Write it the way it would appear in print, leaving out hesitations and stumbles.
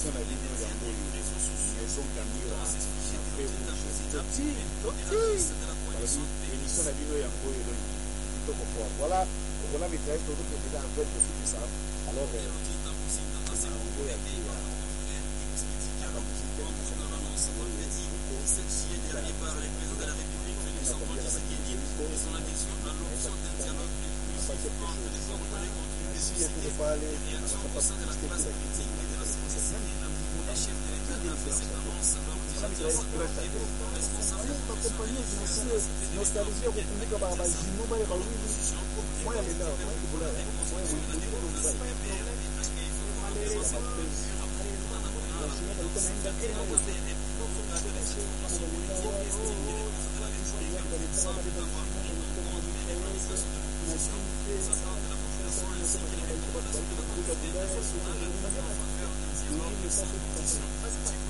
émission na bino yango maison Camira après émission na bino yango kitoko kwa voilà on a mis très tôt que déjà en fait c'est ça alors cette juillet dernier par le président de la République Félix Antoine Tshisekedi et son adhésion à l'option d'un dialogue inclusif entre les Congolais contre une réaction au sein de la classe politique et de la société civile. Les chefs de l'État ont fait cette annonce lors du responsable de